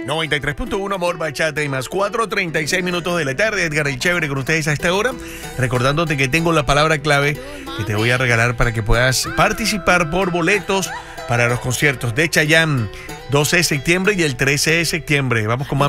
93.1 Amor, Bachata y más. 4:36 minutos de la tarde. Edgar y Chévere con ustedes a esta hora. Recordándote que tengo la palabra clave que te voy a regalar para que puedas participar por boletos para los conciertos de Chayanne, 12 de septiembre y el 13 de septiembre. Vamos con más